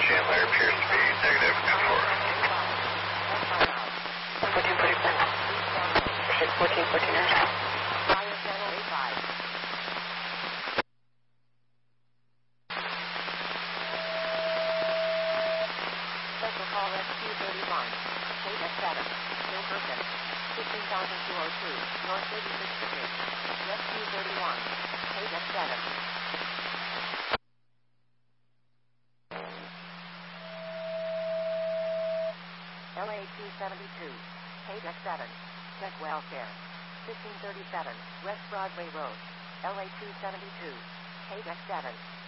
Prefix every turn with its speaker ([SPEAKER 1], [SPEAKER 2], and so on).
[SPEAKER 1] Chandler appears to be negative
[SPEAKER 2] 1449. Special call Rescue 31. KX7. No person. 15,202. North 36th Street. Rescue 31. KX7. LA 272. KX7. Check welfare. 1537. West Broadway Road. LA 272. KX7.